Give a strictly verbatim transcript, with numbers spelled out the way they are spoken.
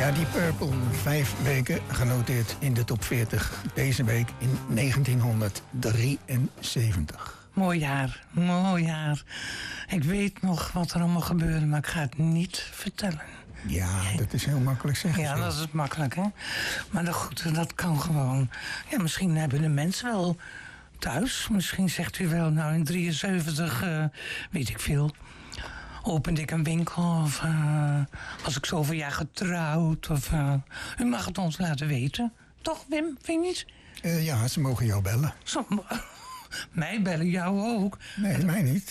Ja, die Purple, vijf weken genoteerd in de top veertig. Deze week in negentienhonderddrieënzeventig. Mooi jaar, mooi jaar. Ik weet nog wat er allemaal gebeurde, maar ik ga het niet vertellen. Ja, dat is heel makkelijk zeggen. Ja, dat is het makkelijk, hè. Maar dat, goed, dat kan gewoon. Ja, misschien hebben de mensen wel thuis. Misschien zegt u wel, nou in drieënzeventig, uh, weet ik veel... opende ik een winkel of uh, was ik zoveel jaar getrouwd. Of, uh, u mag het ons laten weten. Toch, Wim? Vind je niet? Uh, ja, ze mogen jou bellen. Zo, mij bellen jou ook. Nee, mij niet.